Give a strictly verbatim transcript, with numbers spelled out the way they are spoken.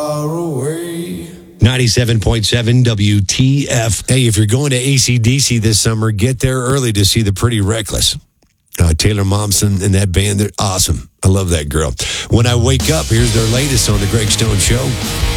far away. ninety-seven point seven W T F. Hey, if you're going to A C D C this summer, get there early to see the Pretty Reckless. Uh, Taylor Momsen and that band, they're awesome. I love that girl. When I wake up, here's their latest on The Greg Stone Show.